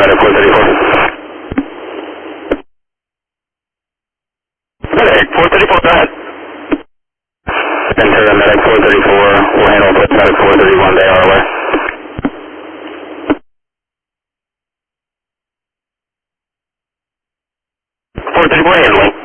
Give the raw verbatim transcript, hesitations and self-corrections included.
medic four thirty-four. Medic four thirty-four, go ahead. Ventura medic four thirty-four, we'll handle with medic four thirty-one, they are away. four thirty-four handling.